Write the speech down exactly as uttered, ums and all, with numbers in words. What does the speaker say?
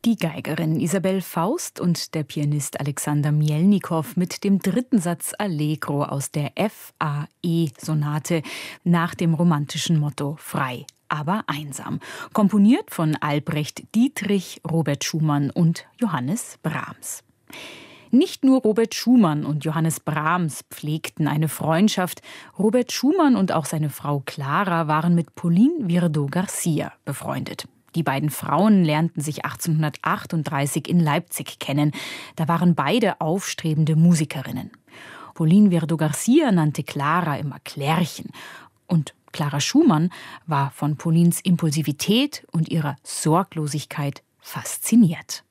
Die Geigerin Isabelle Faust und der Pianist Alexander Mielnikow mit dem dritten Satz Allegro aus der F A E-Sonate nach dem romantischen Motto frei, aber einsam. Komponiert von Albrecht Dietrich, Robert Schumann und Johannes Brahms. Nicht nur Robert Schumann und Johannes Brahms pflegten eine Freundschaft. Robert Schumann und auch seine Frau Clara waren mit Pauline Viardot-Garcia befreundet. Die beiden Frauen lernten sich achtzehnhundertachtunddreißig in Leipzig kennen. Da waren beide aufstrebende Musikerinnen. Pauline Viardot-Garcia nannte Clara immer Klärchen. Und Clara Schumann war von Paulines Impulsivität und ihrer Sorglosigkeit fasziniert.